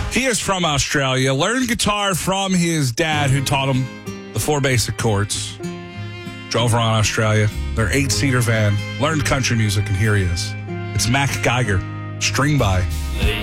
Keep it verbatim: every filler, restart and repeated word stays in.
He is from Australia, learned guitar from his dad who taught him the four basic chords. Drove around Australia, their eight-seater van, learned country music, and here he is. It's Mac Geiger, String By.